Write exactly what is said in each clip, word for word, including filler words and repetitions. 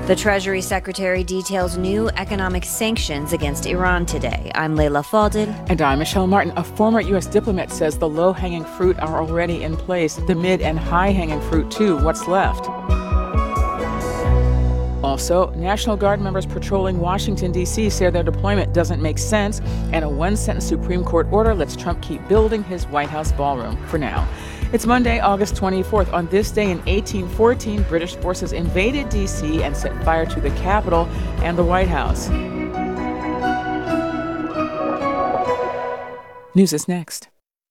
The Treasury Secretary details new economic sanctions against Iran today. I'm Leila Fadil. And I'm Michelle Martin. A former U S diplomat says the low-hanging fruit are already in place. The mid- and high-hanging fruit, too. What's left? Also, National Guard members patrolling Washington, D C say their deployment doesn't make sense, and a one-sentence Supreme Court order lets Trump keep building his White House ballroom for now. It's Monday, August twenty-fourth. On this day in eighteen fourteen, British forces invaded D C and set fire to the Capitol and the White House. News is next.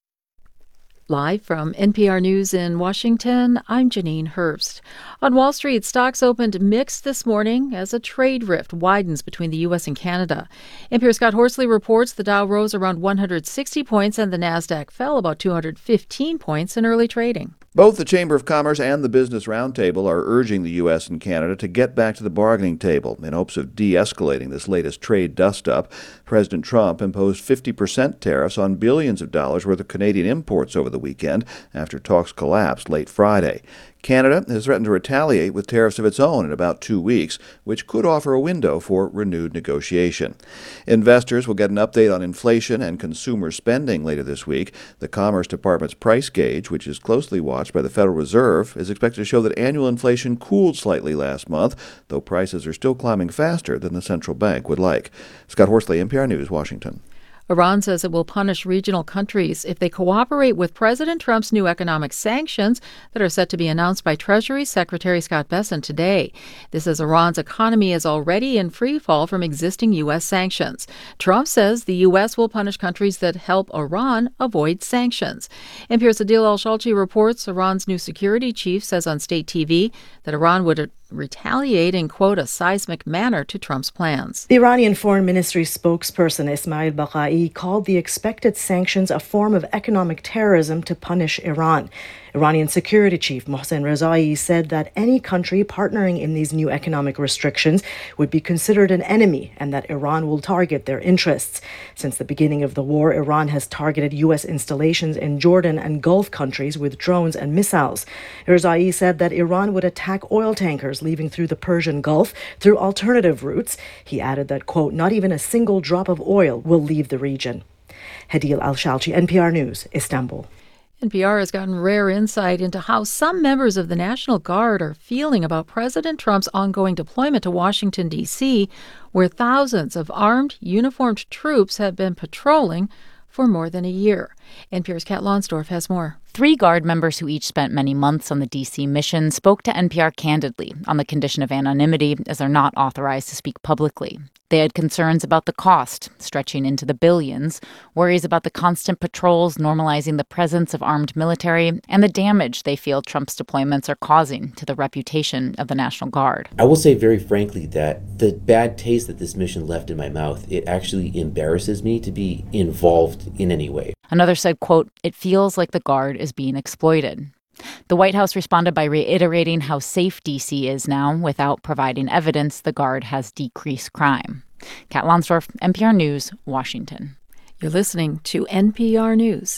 Live from N P R News in Washington, I'm Janine Herbst. On Wall Street, stocks opened mixed this morning as a trade rift widens between the U S and Canada. N P R's Scott Horsley reports the Dow rose around one hundred sixty points and the Nasdaq fell about two hundred fifteen points in early trading. Both the Chamber of Commerce and the Business Roundtable are urging the U S and Canada to get back to the bargaining table in hopes of de-escalating this latest trade dust-up. President Trump imposed fifty percent tariffs on billions of dollars worth of Canadian imports over the weekend after talks collapsed late Friday. Canada has threatened to retaliate with tariffs of its own in about two weeks, which could offer a window for renewed negotiation. Investors will get an update on inflation and consumer spending later this week. The Commerce Department's price gauge, which is closely watched by the Federal Reserve, is expected to show that annual inflation cooled slightly last month, though prices are still climbing faster than the central bank would like. Scott Horsley, N P R News, Washington. Iran says it will punish regional countries if they cooperate with President Trump's new economic sanctions that are set to be announced by Treasury Secretary Scott Bessent today. This as Iran's economy is already in free fall from existing U S sanctions. Trump says the U S will punish countries that help Iran avoid sanctions. N P R's Adil Al-Shalchi reports Iran's new security chief says on state T V that Iran would retaliate in, quote, a seismic manner to Trump's plans. The Iranian Foreign Ministry spokesperson Ismail Baghai called the expected sanctions a form of economic terrorism to punish Iran. Iranian security chief Mohsen Rezai said that any country partnering in these new economic restrictions would be considered an enemy and that Iran will target their interests. Since the beginning of the war, Iran has targeted U S installations in Jordan and Gulf countries with drones and missiles. Rezai said that Iran would attack oil tankers leaving through the Persian Gulf through alternative routes. He added that, quote, not even a single drop of oil will leave the region. Adil Al-Shalchi, N P R News, Istanbul. N P R has gotten rare insight into how some members of the National Guard are feeling about President Trump's ongoing deployment to Washington, D C, where thousands of armed, uniformed troops have been patrolling for more than a year. N P R's Kat Lonsdorf has more. Three Guard members who each spent many months on the D C mission spoke to N P R candidly on the condition of anonymity, as they're not authorized to speak publicly. They had concerns about the cost, stretching into the billions, worries about the constant patrols normalizing the presence of armed military, and the damage they feel Trump's deployments are causing to the reputation of the National Guard. I will say very frankly that the bad taste that this mission left in my mouth, it actually embarrasses me to be involved in any way. Another said, quote, it feels like the Guard is being exploited. The White House responded by reiterating how safe D C is now without providing evidence the Guard has decreased crime. Kat Lonsdorf, N P R News, Washington. You're listening to N P R News.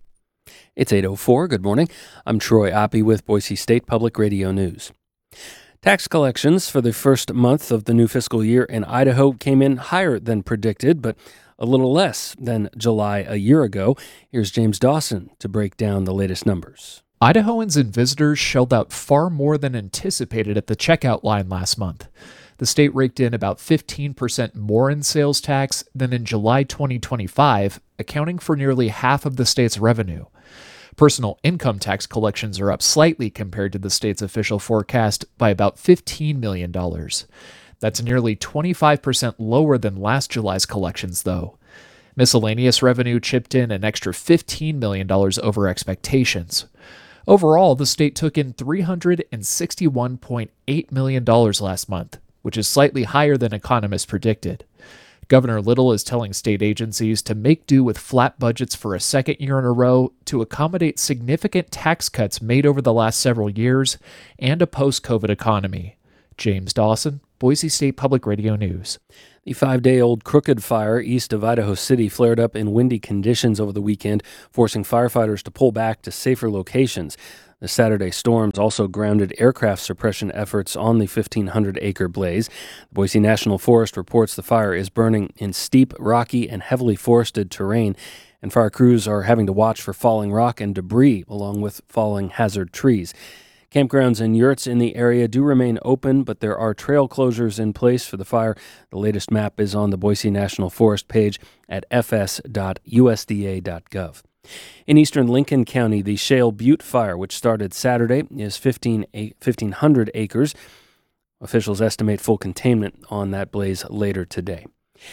It's eight oh four. Good morning. I'm Troy Oppie with Boise State Public Radio News. Tax collections for the first month of the new fiscal year in Idaho came in higher than predicted, but a little less than July a year ago. Here's James Dawson to break down the latest numbers. Idahoans and visitors shelled out far more than anticipated at the checkout line last month. The state raked in about fifteen percent more in sales tax than in July twenty twenty-five, accounting for nearly half of the state's revenue. Personal income tax collections are up slightly compared to the state's official forecast by about fifteen million dollars. That's nearly twenty-five percent lower than last July's collections, though. Miscellaneous revenue chipped in an extra fifteen million dollars over expectations. Overall, the state took in three hundred sixty-one point eight million dollars last month, which is slightly higher than economists predicted. Governor Little is telling state agencies to make do with flat budgets for a second year in a row to accommodate significant tax cuts made over the last several years and a post-COVID economy. James Dawson, Boise State Public Radio News. The five-day-old Crooked Fire east of Idaho City flared up in windy conditions over the weekend, forcing firefighters to pull back to safer locations. The Saturday storms also grounded aircraft suppression efforts on the fifteen hundred acre blaze. The Boise National Forest reports the fire is burning in steep, rocky, and heavily forested terrain, and fire crews are having to watch for falling rock and debris along with falling hazard trees. Campgrounds and yurts in the area do remain open, but there are trail closures in place for the fire. The latest map is on the Boise National Forest page at f s dot u s d a dot gov. In eastern Lincoln County, the Shale Butte fire, which started Saturday, is fifteen hundred acres. Officials estimate full containment on that blaze later today.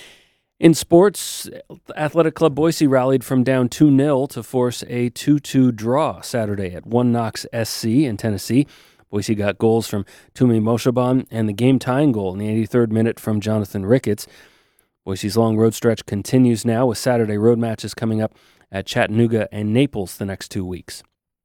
In sports, Athletic Club Boise rallied from down two nil to force a two two draw Saturday at One Knox S C in Tennessee. Boise got goals from Tumi Moshaban and the game-tying goal in the eighty-third minute from Jonathan Ricketts. Boise's long road stretch continues now with Saturday road matches coming up at Chattanooga and Naples the next two weeks.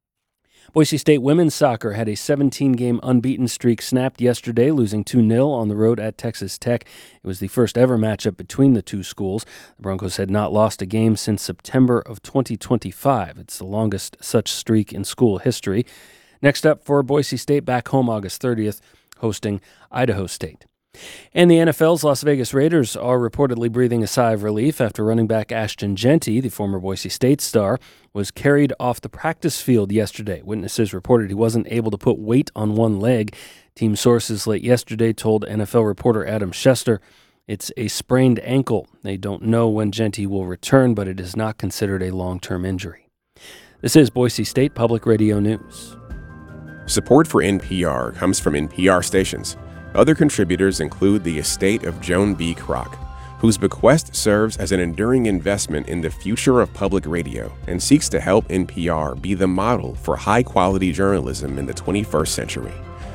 Boise State women's soccer had a seventeen-game unbeaten streak snapped yesterday, losing two nil on the road at Texas Tech. It was the first ever matchup between the two schools. The Broncos had not lost a game since September of twenty twenty-five. It's the longest such streak in school history. Next up for Boise State, back home August thirtieth, hosting Idaho State. And the N F L's Las Vegas Raiders are reportedly breathing a sigh of relief after running back Ashton Jeanty, the former Boise State star, was carried off the practice field yesterday. Witnesses reported he wasn't able to put weight on one leg. Team sources late yesterday told N F L reporter Adam Schefter it's a sprained ankle. They don't know when Jeanty will return, but it is not considered a long-term injury. This is Boise State Public Radio News. Support for N P R comes from N P R stations. Other contributors include the estate of Joan B. Kroc, whose bequest serves as an enduring investment in the future of public radio and seeks to help N P R be the model for high-quality journalism in the twenty-first century.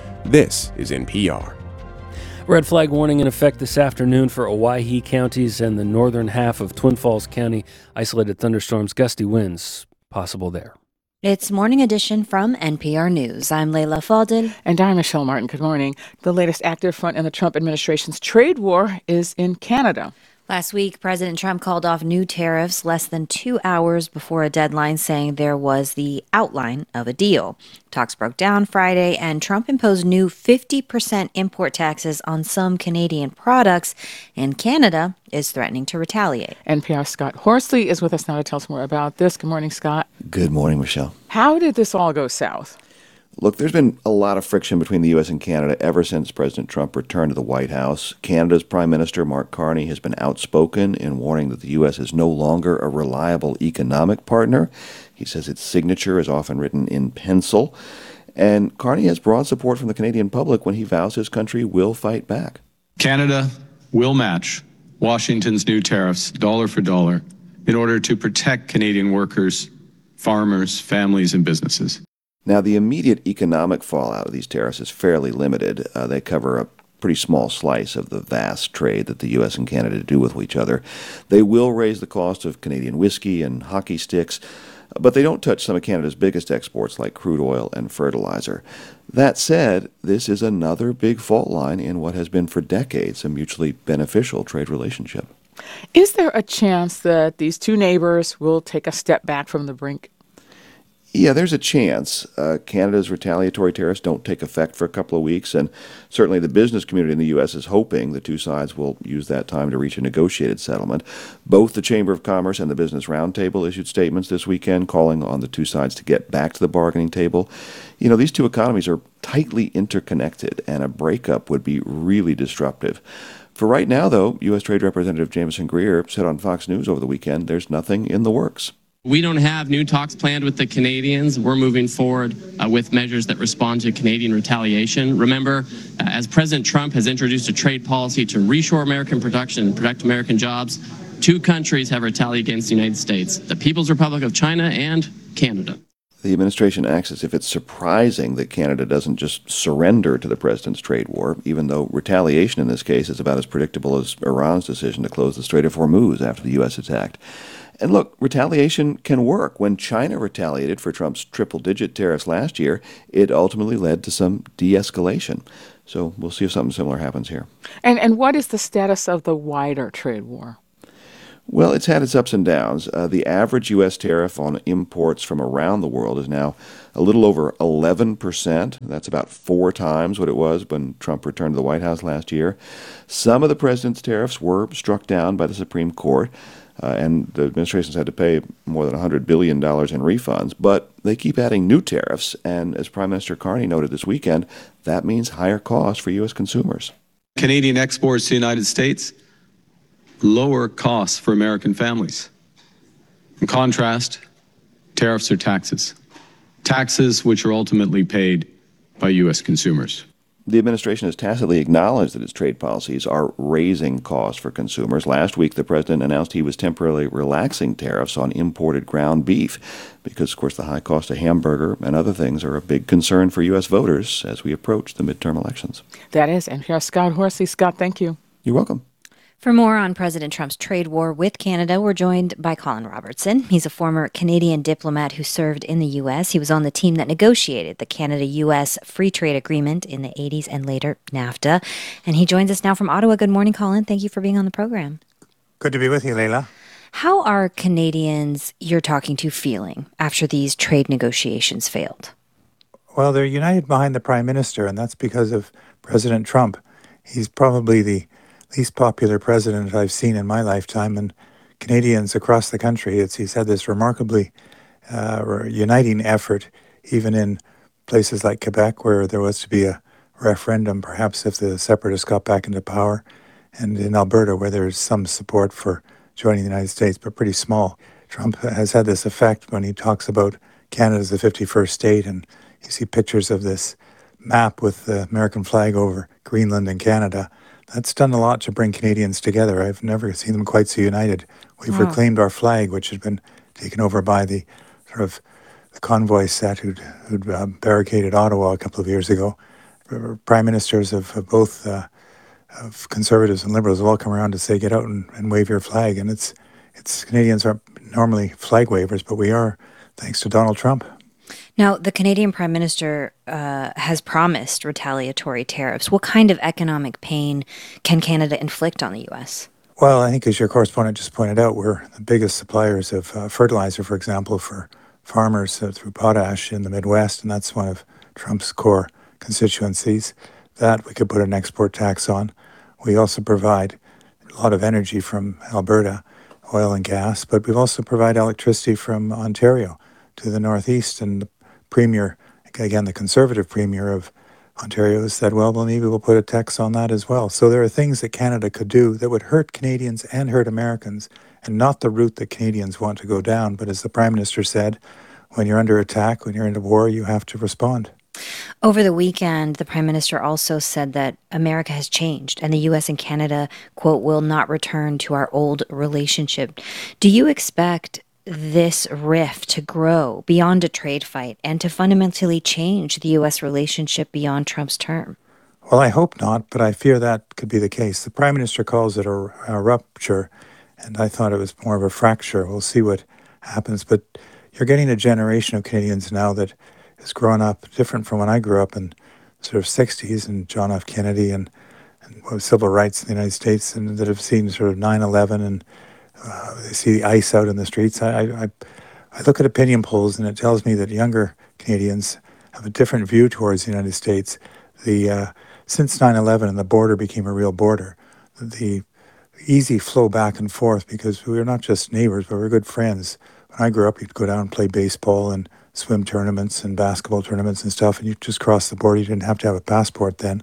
This is N P R. Red flag warning in effect this afternoon for Owyhee counties and the northern half of Twin Falls County. Isolated thunderstorms, gusty winds possible there. It's Morning Edition from N P R News. I'm Layla Faldin. And I'm Michelle Martin. Good morning. The latest active front in the Trump administration's trade war is in Canada. Last week, President Trump called off new tariffs less than two hours before a deadline, saying there was the outline of a deal. Talks broke down Friday, and Trump imposed new fifty percent import taxes on some Canadian products, and Canada is threatening to retaliate. N P R's Scott Horsley is with us now to tell us more about this. Good morning, Scott. Good morning, Michelle. How did this all go south? Look, there's been a lot of friction between the U S and Canada ever since President Trump returned to the White House. Canada's Prime Minister, Mark Carney, has been outspoken in warning that the U S is no longer a reliable economic partner. He says its signature is often written in pencil. And Carney has broad support from the Canadian public when he vows his country will fight back. Canada will match Washington's new tariffs dollar for dollar in order to protect Canadian workers, farmers, families, and businesses. Now, the immediate economic fallout of these tariffs is fairly limited. Uh, they cover a pretty small slice of the vast trade that the U S and Canada do with each other. They will raise the cost of Canadian whiskey and hockey sticks, but they don't touch some of Canada's biggest exports like crude oil and fertilizer. That said, this is another big fault line in what has been for decades a mutually beneficial trade relationship. Is there a chance that these two neighbors will take a step back from the brink? Yeah, there's a chance. Uh, Canada's retaliatory tariffs don't take effect for a couple of weeks, and certainly the business community in the U S is hoping the two sides will use that time to reach a negotiated settlement. Both the Chamber of Commerce and the Business Roundtable issued statements this weekend calling on the two sides to get back to the bargaining table. You know, these two economies are tightly interconnected, and a breakup would be really disruptive. For right now, though, U S Trade Representative Jameson Greer said on Fox News over the weekend there's nothing in the works. We don't have new talks planned with the Canadians. We're moving forward uh, with measures that respond to Canadian retaliation. Remember, uh, as President Trump has introduced a trade policy to reshore American production and protect American jobs, two countries have retaliated against the United States, the People's Republic of China and Canada. The administration acts as if it's surprising that Canada doesn't just surrender to the president's trade war, even though retaliation in this case is about as predictable as Iran's decision to close the Strait of Hormuz after the U S attacked. And look, retaliation can work. When China retaliated for Trump's triple-digit tariffs last year, it ultimately led to some de-escalation. So we'll see if something similar happens here. And and what is the status of the wider trade war? Well, it's had its ups and downs. Uh, the average U S tariff on imports from around the world is now a little over eleven percent. That's about four times what it was when Trump returned to the White House last year. Some of the president's tariffs were struck down by the Supreme Court, uh, and the administration's had to pay more than one hundred billion dollars in refunds. But they keep adding new tariffs, and as Prime Minister Carney noted this weekend, that means higher costs for U S consumers. Canadian exports to the United States, lower costs for American families. In contrast, tariffs are taxes. Taxes which are ultimately paid by U S consumers. The administration has tacitly acknowledged that its trade policies are raising costs for consumers. Last week, the president announced he was temporarily relaxing tariffs on imported ground beef because, of course, the high cost of hamburger and other things are a big concern for U S voters as we approach the midterm elections. That is N P R Scott Horsey. Scott, thank you. You're welcome. For more on President Trump's trade war with Canada, we're joined by Colin Robertson. He's a former Canadian diplomat who served in the U S. He was on the team that negotiated the Canada-U S Free Trade Agreement in the eighties and later NAFTA. And he joins us now from Ottawa. Good morning, Colin. Thank you for being on the program. Good to be with you, Leila. How are Canadians you're talking to feeling after these trade negotiations failed? Well, they're united behind the Prime Minister, and that's because of President Trump. He's probably the least popular president I've seen in my lifetime, and Canadians across the country, it's, he's had this remarkably uh, uniting effort, even in places like Quebec, where there was to be a referendum, perhaps if the separatists got back into power, and in Alberta, where there's some support for joining the United States, but pretty small. Trump has had this effect when he talks about Canada as the fifty-first state, and you see pictures of this map with the American flag over Greenland and Canada. That's done a lot to bring Canadians together. I've never seen them quite so united. We've wow. reclaimed our flag, which had been taken over by the sort of the convoy set who'd, who'd uh, barricaded Ottawa a couple of years ago. Prime ministers of, of both uh, of Conservatives and Liberals have all come around to say, get out and, and wave your flag. And it's it's Canadians aren't normally flag wavers, but we are, thanks to Donald Trump. Now, the Canadian Prime Minister uh, has promised retaliatory tariffs. What kind of economic pain can Canada inflict on the U S? Well, I think as your correspondent just pointed out, we're the biggest suppliers of uh, fertilizer, for example, for farmers uh, through potash in the Midwest, and that's one of Trump's core constituencies. That we could put an export tax on. We also provide a lot of energy from Alberta, oil and gas, but we also provide electricity from Ontario to the northeast, and the Premier, again, the Conservative Premier of Ontario said, well, well, maybe we'll put a tax on that as well. So there are things that Canada could do that would hurt Canadians and hurt Americans, and not the route that Canadians want to go down. But as the Prime Minister said, when you're under attack, when you're in a war, you have to respond. Over the weekend, the Prime Minister also said that America has changed and the U S and Canada, quote, will not return to our old relationship. Do you expect this rift to grow beyond a trade fight and to fundamentally change the U S relationship beyond Trump's term? Well, I hope not, but I fear that could be the case. The Prime Minister calls it a, a rupture, and I thought it was more of a fracture. We'll see what happens. But you're getting a generation of Canadians now that has grown up different from when I grew up in sort of sixties and John F. Kennedy and, and civil rights in the United States, and that have seen sort of nine eleven and uh, they see the ice out in the streets. I, I, I look at opinion polls and it tells me that younger Canadians have a different view towards the United States. The uh, since nine eleven and the border became a real border, the easy flow back and forth, because we were not just neighbors, but we were good friends. When I grew up, you'd go down and play baseball and swim tournaments and basketball tournaments and stuff, and you just cross the border. You didn't have to have a passport then.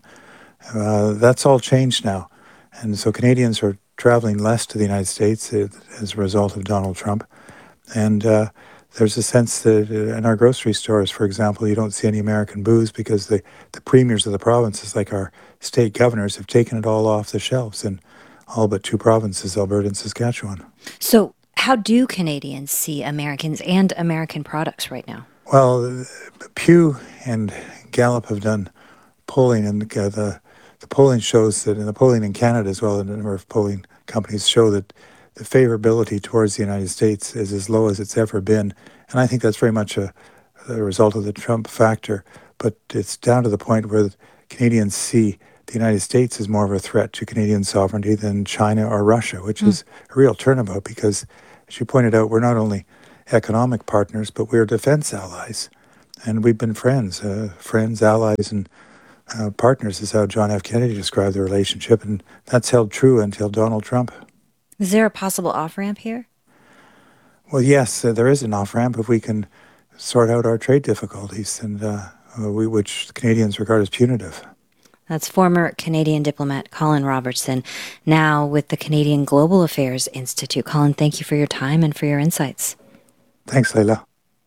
Uh, that's all changed now. And so Canadians are traveling less to the United States as a result of Donald Trump. And uh, there's a sense that in our grocery stores, for example, you don't see any American booze because the, the premiers of the provinces, like our state governors, have taken it all off the shelves in all but two provinces, Alberta and Saskatchewan. So how do Canadians see Americans and American products right now? Well, Pew and Gallup have done polling, and uh, the the polling shows that, and the polling in Canada as well, a number of polling companies show that the favorability towards the United States is as low as it's ever been. And I think that's very much a, a result of the Trump factor. But it's down to the point where Canadians see the United States as more of a threat to Canadian sovereignty than China or Russia, which mm. is a real turnabout because, as you pointed out, we're not only economic partners, but we're defense allies. And we've been friends, uh, friends, allies, and uh, partners is how John F. Kennedy described the relationship. And that's held true until Donald Trump. Is there a possible off-ramp here? Well, yes, uh, there is an off-ramp if we can sort out our trade difficulties, and uh, we, which Canadians regard as punitive. That's former Canadian diplomat Colin Robertson, now with the Canadian Global Affairs Institute. Colin, thank you for your time and for your insights. Thanks, Leila.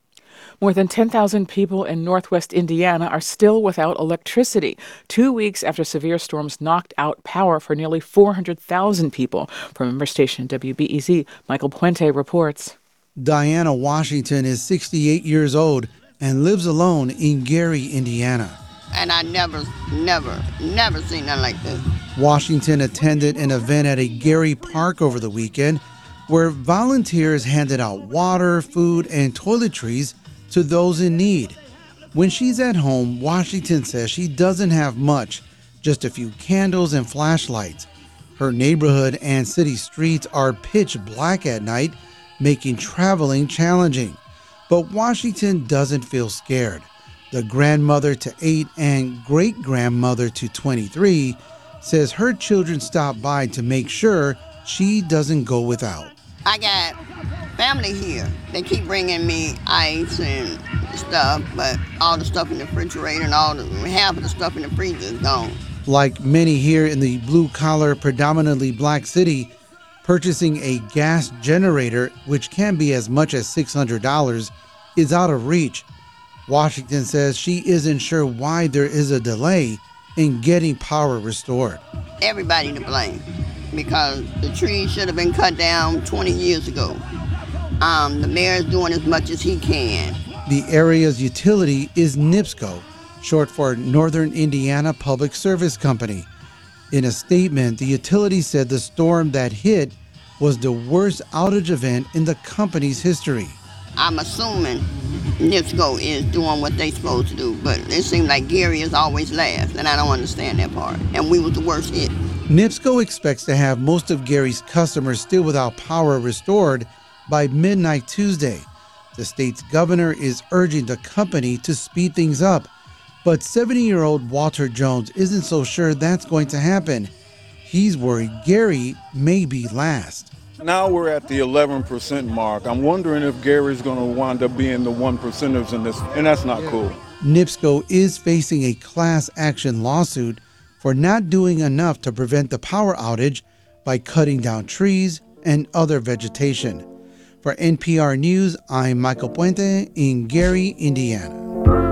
More than ten thousand people in northwest Indiana are still without electricity, two weeks after severe storms knocked out power for nearly four hundred thousand people. From member station W B E Z, Michael Puente reports. Diana Washington is sixty-eight years old and lives alone in Gary, Indiana. And I never, never, never seen nothing like this. Washington attended an event at a Gary park over the weekend where volunteers handed out water, food, and toiletries to those in need. When she's at home, Washington says she doesn't have much, just a few candles and flashlights. Her neighborhood and city streets are pitch black at night, making traveling challenging. But Washington doesn't feel scared. The grandmother to eight and great-grandmother to twenty-three says her children stop by to make sure she doesn't go without. I got family here. They keep bringing me ice and stuff, but all the stuff in the refrigerator and all the half of the stuff in the freezer is gone. Like many here in the blue-collar, predominantly black city, purchasing a gas generator, which can be as much as six hundred dollars, is out of reach. Washington says she isn't sure why there is a delay in getting power restored. Everybody to blame, because the trees should have been cut down twenty years ago. Um, the mayor's doing as much as he can. The area's utility is NIPSCO, short for Northern Indiana Public Service Company. In a statement, the utility said the storm that hit was the worst outage event in the company's history. I'm assuming NIPSCO is doing what they're supposed to do, but it seems like Gary is always last, and I don't understand that part. And we was the worst hit. NIPSCO expects to have most of Gary's customers still without power restored by midnight Tuesday. The state's governor is urging the company to speed things up, but seventy-year-old Walter Jones isn't so sure that's going to happen. He's worried Gary may be last. Now we're at the eleven percent mark. I'm wondering if Gary's going to wind up being the one percenters in this, and that's not cool. NIPSCO is facing a class action lawsuit for not doing enough to prevent the power outage by cutting down trees and other vegetation. For N P R News, I'm Michael Puente in Gary, Indiana.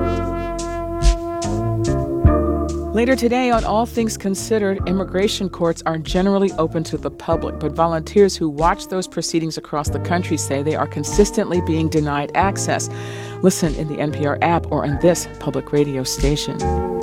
Later today on All Things Considered, immigration courts are generally open to the public, but volunteers who watch those proceedings across the country say they are consistently being denied access. Listen in the N P R app or on this public radio station.